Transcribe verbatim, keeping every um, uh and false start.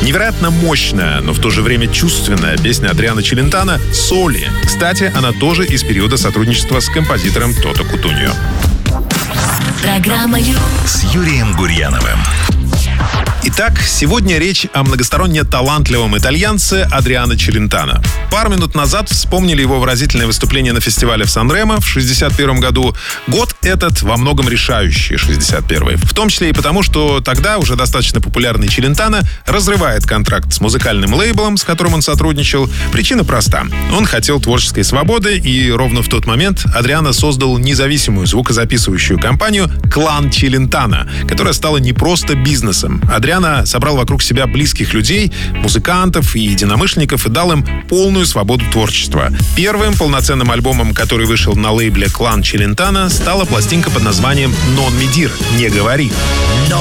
Невероятно мощная, но в то же время чувственная песня Адриано Челентано «Соли». Кстати, она тоже из периода сотрудничества с композитором Тото Кутуньо. Программа «Ю» с Юрием Гурьяновым. Итак, сегодня речь о многосторонне талантливом итальянце Адриано Челентано. Пару минут назад вспомнили его выразительное выступление на фестивале в Сан-Ремо в шестьдесят первом году. Год этот во многом решающий, шестьдесят первый. В том числе и потому, что тогда уже достаточно популярный Челентано разрывает контракт с музыкальным лейблом, с которым он сотрудничал. Причина проста. Он хотел творческой свободы, и ровно в тот момент Адриано создал независимую звукозаписывающую компанию «Клан Челентано», которая стала не просто бизнесом. Адриано собрал вокруг себя близких людей, музыкантов и единомышленников и дал им полную свободу творчества. Первым полноценным альбомом, который вышел на лейбле «Клан Челентано», стала пластинка под названием «Non mi dir» — «Не говори».